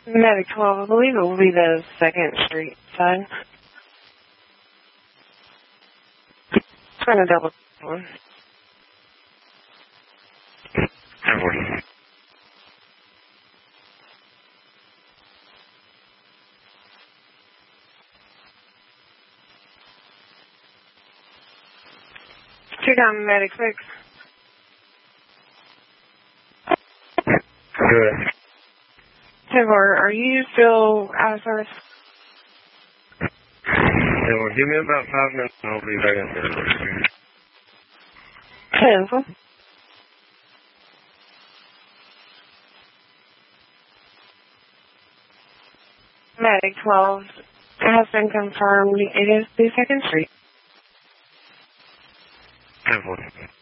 Medic 12, I believe it will be the 2nd Street side. Trying to double one. Two down, Medic 6. Good. 10-4, are you still out of service? Yeah, well, give me about 5 minutes and I'll be back in there. 10-4. Medic 12 has been confirmed. It is the 2nd Street. 10-4.